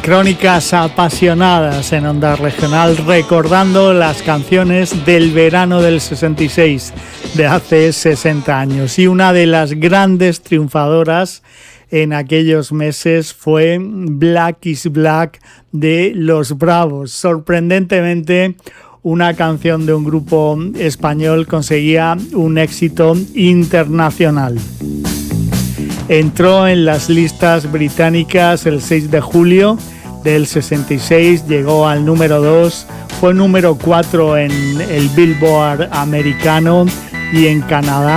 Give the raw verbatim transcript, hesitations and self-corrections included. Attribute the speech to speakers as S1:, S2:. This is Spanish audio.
S1: Crónicas apasionadas en Onda Regional, recordando las canciones del verano del sesenta y seis, de hace sesenta años. Y una de las grandes triunfadoras en aquellos meses fue Black is Black de Los Bravos. Sorprendentemente, una canción de un grupo español conseguía un éxito internacional. Entró en las listas británicas el seis de julio del sesenta y seis, llegó al número dos, fue número cuatro en el Billboard americano y en Canadá.